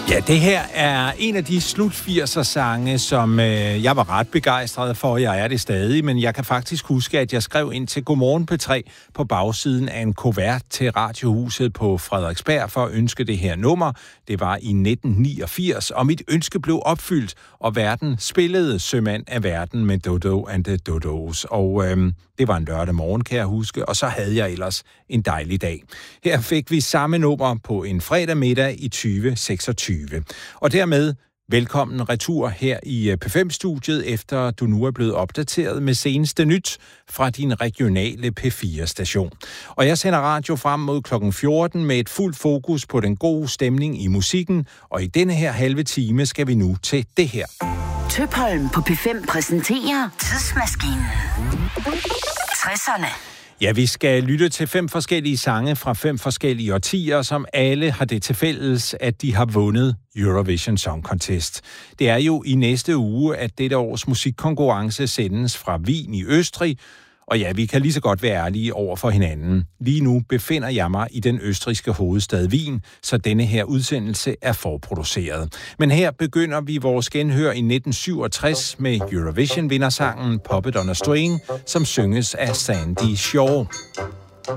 Ja, det her er en af de slut-80'er-sange, som jeg var ret begejstret for. Jeg er det stadig, men jeg kan faktisk huske, at jeg skrev ind til Godmorgen P3 på bagsiden af en kuvert til Radiohuset på Frederiksberg for at ønske det her nummer. Det var i 1989, og mit ønske blev opfyldt, og verden spillede Sømand af verden med Dodo and the Dodos. Og det var en lørdag morgen, kan jeg huske, og så havde jeg ellers en dejlig dag. Her fik vi samme nummer på en fredag middag i 2026. Og dermed velkommen retur her i P5-studiet, efter du nu er blevet opdateret med seneste nyt fra din regionale P4-station. Og jeg sender radio frem mod klokken 14 med et fuldt fokus på den gode stemning i musikken, og i denne her halve time skal vi nu til det her. Tøpholm på P5 præsenterer Tidsmaskinen. 60'erne. Ja, vi skal lytte til 5 forskellige sange fra 5 forskellige årtier, som alle har det til fælles, at de har vundet Eurovision Song Contest. Det er jo i næste uge, at dette års musikkonkurrence sendes fra Wien i Østrig, og ja, vi kan lige så godt være ærlige over for hinanden. Lige nu befinder jeg mig i den østrigske hovedstad Wien, så denne her udsendelse er forproduceret. Men her begynder vi vores genhør i 1967 med Eurovision-vindersangen Puppet on a String, som synges af Sandy Shaw.